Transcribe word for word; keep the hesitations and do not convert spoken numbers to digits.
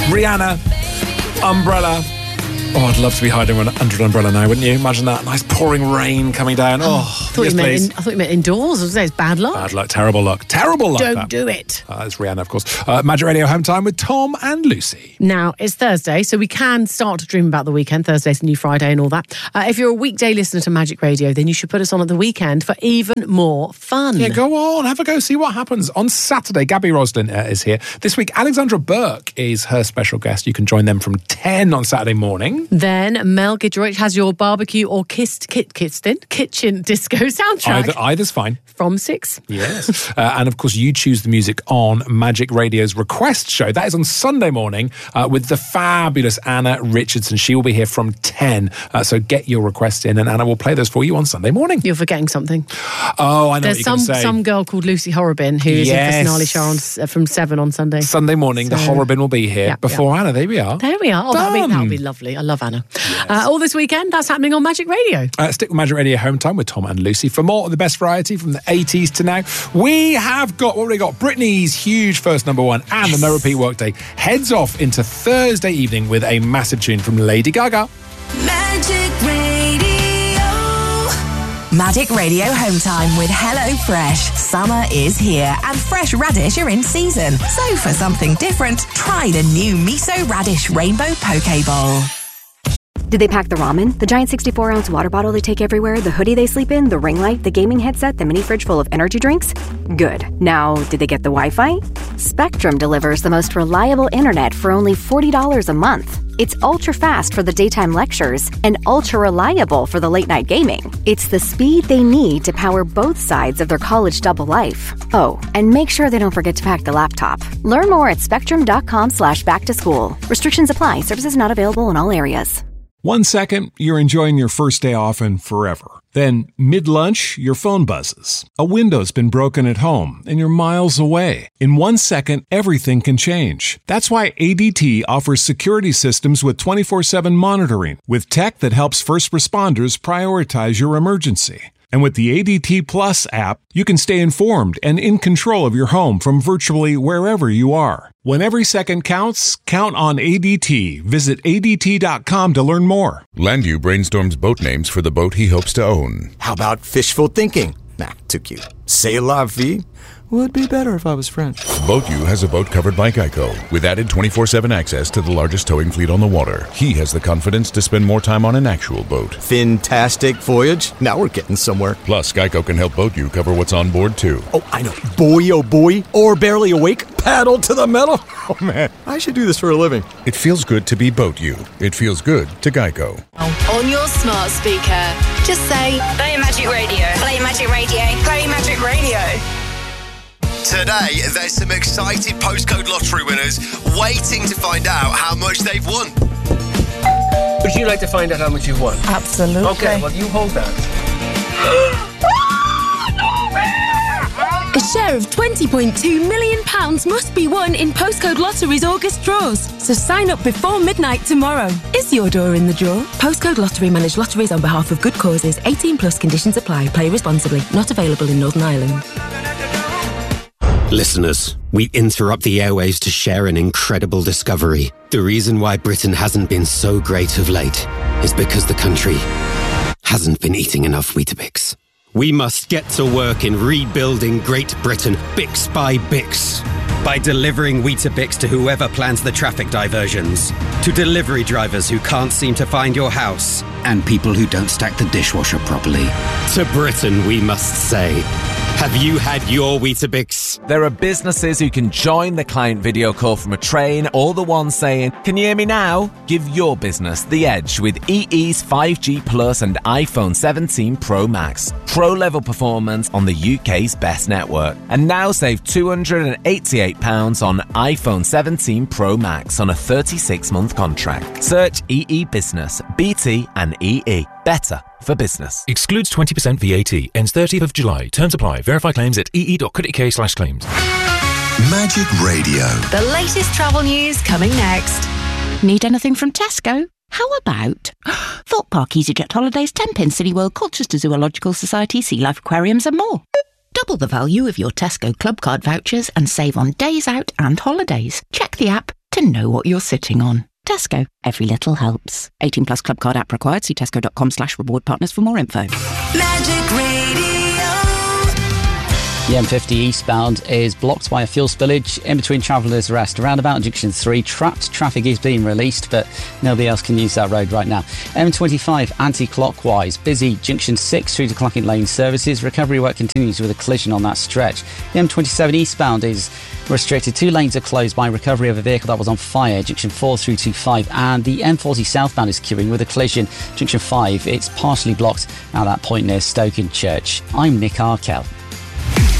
Rihanna, Umbrella. Oh, I'd love to be hiding under an umbrella now, wouldn't you? Imagine that. Nice pouring rain coming down. Oh, I thought, yes, you, meant please. in, I thought you meant indoors. I was saying it's bad luck. Bad luck, terrible luck. Terrible luck. Don't that. do it. Uh, it's Rihanna, of course. Uh, Magic Radio Home Time with Tom and Lucy. Now, it's Thursday, so we can start to dream about the weekend. Thursday's a new Friday and all that. Uh, if you're a weekday listener to Magic Radio, then you should put us on at the weekend for even more fun. Yeah, go on. Have a go. See what happens. On Saturday, Gabby Roslin uh, is here. This week, Alexandra Burke is her special guest. You can join them from ten on Saturday morning. Then Mel Gidroich has your barbecue or kissed, kit, kitchen, kitchen disco soundtrack. Either, either's fine. From six. Yes. uh, and of course, you choose the music on Magic Radio's Request Show. That is on Sunday morning uh, with the fabulous Anna Richardson. She will be here from ten. Uh, so get your requests in and Anna will play those for you on Sunday morning. You're forgetting something. Oh, I know There's what you're some going to say. some girl called Lucy Horrobin who is Yes. in for Sonali Shah on, uh, from seven on Sunday. Sunday morning, the So- Horrobin will be here Yeah, before yeah. Anna. There we are. There we are. Oh, that'll be, Done. that'll be lovely. I love Anna. Uh, all this weekend, that's happening on Magic Radio. Uh, stick with Magic Radio Home Time with Tom and Lucy. For more of the best variety from the eighties to now, we have got, what have we got? Britney's huge first number one and the No Repeat Workday heads off into Thursday evening with a massive tune from Lady Gaga. Magic Radio. Magic Radio Home Time with HelloFresh. Summer is here and fresh radish are in season. So for something different, try the new Miso Radish Rainbow Poke Bowl. Did they pack the ramen, the giant sixty-four ounce water bottle they take everywhere, the hoodie they sleep in, the ring light, the gaming headset, the mini fridge full of energy drinks? Good. Now, did they get the Wi-Fi? Spectrum delivers the most reliable internet for only forty dollars a month. It's ultra-fast for the daytime lectures and ultra-reliable for the late-night gaming. It's the speed they need to power both sides of their college double life. Oh, and make sure they don't forget to pack the laptop. Learn more at spectrum.com slash back to school. Restrictions apply. Services not available in all areas. One second, you're enjoying your first day off and forever. Then, mid-lunch, your phone buzzes. A window's been broken at home, and you're miles away. In one second, everything can change. That's why A D T offers security systems with twenty-four seven monitoring, with tech that helps first responders prioritize your emergency. And with the A D T Plus app, you can stay informed and in control of your home from virtually wherever you are. When every second counts, count on A D T. Visit A D T dot com to learn more. Landu brainstorms boat names for the boat he hopes to own. How about fishful thinking? Nah, too cute. C'est la vie? Would be better if I was French. BoatU has a boat covered by Geico, with added twenty-four seven access to the largest towing fleet on the water. He has the confidence to spend more time on an actual boat. Fantastic voyage. Now we're getting somewhere. Plus, Geico can help BoatU cover what's on board, too. Oh, I know. Boy, oh boy. Or barely awake. Paddle to the metal. Oh, man. I should do this for a living. It feels good to be BoatU. It feels good to Geico. On your smart speaker, just say, play Magic Radio. Play Magic Radio. Play Magic Radio. Today, there's some excited postcode lottery winners waiting to find out how much they've won. Would you like to find out how much you've won? Absolutely. Okay, well, you hold that. A share of twenty point two million pounds must be won in Postcode Lottery's August draws. So sign up before midnight tomorrow. Is your door in the draw? Postcode Lottery manage lotteries on behalf of good causes. eighteen plus conditions apply. Play responsibly. Not available in Northern Ireland. Listeners, we interrupt the airwaves to share an incredible discovery. The reason why Britain hasn't been so great of late is because the country hasn't been eating enough Weetabix. We must get to work in rebuilding Great Britain, Bix by Bix. By delivering Weetabix to whoever plans the traffic diversions, to delivery drivers who can't seem to find your house, and people who don't stack the dishwasher properly. To Britain, we must say, have you had your Weetabix? There are businesses who can join the client video call from a train, or the one saying, can you hear me now? Give your business the edge with E E's five G Plus and iPhone seventeen Pro Max. Pro-level performance on the U K's best network. And now save two hundred eighty-eight pounds on iPhone seventeen Pro Max on a thirty-six month contract. Search E E Business, B T and E E. Better for business. Excludes twenty percent V A T. Ends thirtieth of July. Terms apply. Verify claims at ee.co.uk slash claims. Magic Radio. The latest travel news coming next. Need anything from Tesco? How about Thought Park, EasyJet Holidays, ten pence Cityworld, Colchester Zoological Society, Sea Life Aquariums and more. Double the value of your Tesco Club Card vouchers and save on days out and holidays. Check the app to know what you're sitting on. Tesco, every little helps. eighteen plus Club Card app required. See tesco.com slash reward partners for more info. Magic Radio. The M fifty eastbound is blocked by a fuel spillage in between Travellers Rest. Roundabout Junction three, trapped traffic is being released, but nobody else can use that road right now. M twenty-five anti-clockwise, busy Junction six through to Clockett Lane services. Recovery work continues with a collision on that stretch. The M twenty-seven eastbound is restricted. Two lanes are closed by recovery of a vehicle that was on fire. Junction four through to five, and the M forty southbound is queuing with a collision. Junction five, it's partially blocked at that point near Stoke and Church. I'm Nick Arkell.